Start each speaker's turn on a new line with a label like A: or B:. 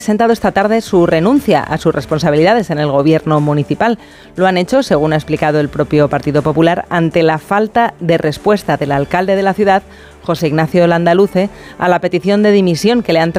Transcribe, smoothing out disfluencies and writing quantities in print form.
A: presentado esta tarde su renuncia a sus responsabilidades en el gobierno municipal. Lo han hecho, según ha explicado el propio Partido Popular, ante la falta de respuesta del alcalde de la ciudad, José Ignacio Landaluce, a la petición de dimisión que le han